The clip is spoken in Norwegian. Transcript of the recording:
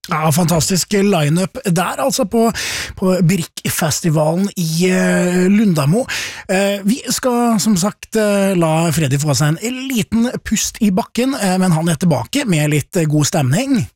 Ja, fantastisk line-up der, altså, på Brikkfestivalen i Lundamo. Vi skal, som sagt, la Freddy få seg en liten pust i bakken, men han er tilbake med litt god stemning.